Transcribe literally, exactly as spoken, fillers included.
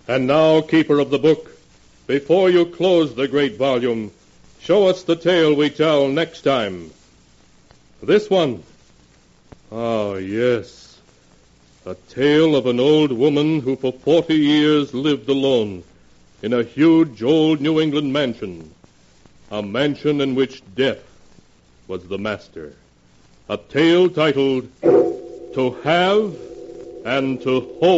And now, keeper of the book, before you close the great volume, show us the tale we tell next time. This one. Ah, yes. A tale of an old woman who for forty years lived alone in a huge old New England mansion. A mansion in which death was the master. A tale titled To Have and to Hold.